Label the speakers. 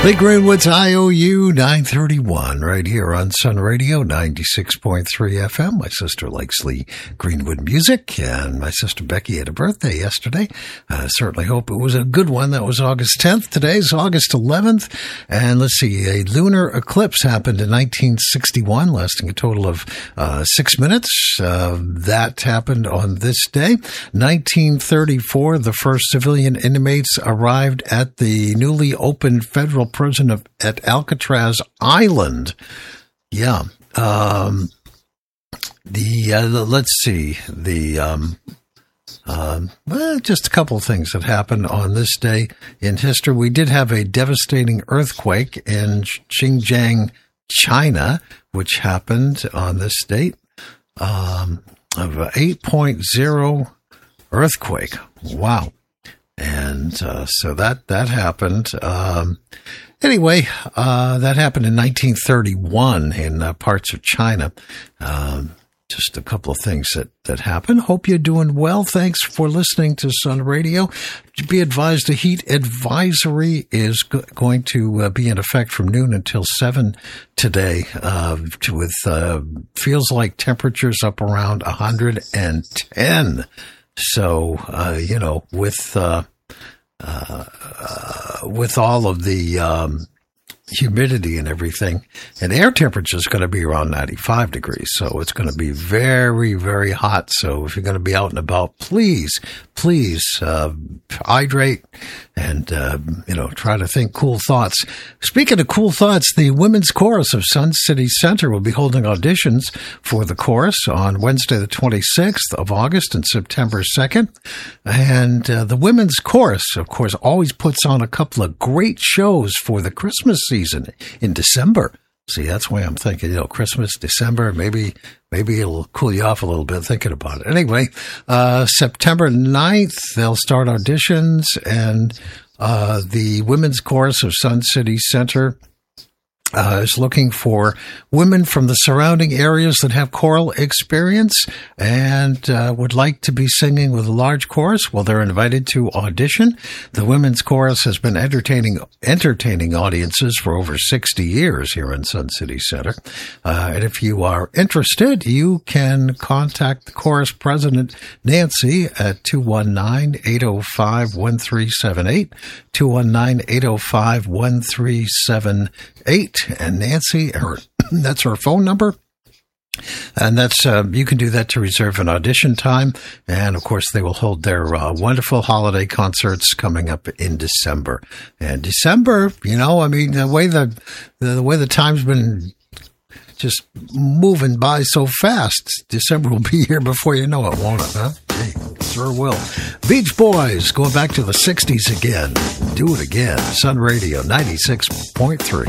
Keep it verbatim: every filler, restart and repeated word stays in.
Speaker 1: Lee Greenwood's I O U nine thirty-one right here on Sun Radio ninety-six point three F M. My sister likes Lee Greenwood music, and my sister Becky had a birthday yesterday. I certainly hope it was a good one. That was August tenth. Today's August eleventh. And let's see, a lunar eclipse happened in nineteen sixty-one, lasting a total of uh, six minutes. Uh, that happened on this day. nineteen thirty-four, the first civilian inmates arrived at the newly opened federal prison of, at Alcatraz Island. Yeah. Um, the, uh, the, let's see, the, um, um, well, just a couple of things that happened on this day in history. We did have a devastating earthquake in Xinjiang, China, which happened on this date, um, of an eight point oh earthquake. Wow. And uh, so that that happened. Um, anyway, uh, that happened in nineteen thirty-one in uh, parts of China. Um, just a couple of things that, that happened. Hope you're doing well. Thanks for listening to Sun Radio. Be advised, a heat advisory is go- going to uh, be in effect from noon until seven today, uh, to, with uh, feels like temperatures up around one hundred ten. So, uh, you know, with, uh, uh, uh, with all of the, um, humidity and everything, and air temperature is going to be around ninety-five degrees. So it's going to be very, very hot. So if you're going to be out and about, please, please, uh, hydrate and, uh, you know, try to think cool thoughts. Speaking of cool thoughts, the women's chorus of Sun City Center will be holding auditions for the chorus on Wednesday, the twenty-sixth of August and September second. And, uh, the women's chorus, of course, always puts on a couple of great shows for the Christmas season in December. See, that's why I'm thinking, you know, Christmas, December, maybe, maybe it'll cool you off a little bit thinking about it. Anyway, uh, September ninth, they'll start auditions, and, uh, the women's chorus of Sun City Center Uh, is looking for women from the surrounding areas that have choral experience and uh, would like to be singing with a large chorus. Well, they're invited to audition. The women's chorus has been entertaining entertaining audiences for over sixty years here in Sun City Center. Uh, and if you are interested, you can contact the chorus president, Nancy, at two one nine, eight oh five, one three seven eight, two one nine, eight oh five, one three seven eight. And Nancy, or that's her phone number. And that's, uh, you can do that to reserve an audition time. And of course, they will hold their uh, wonderful holiday concerts coming up in December. And December, you know, I mean, the way the, the way the time's been just moving by so fast, December will be here before you know it, won't it, huh? Hey, sure will. Beach Boys, going back to the sixties again. Do it again. Sun Radio ninety-six point three.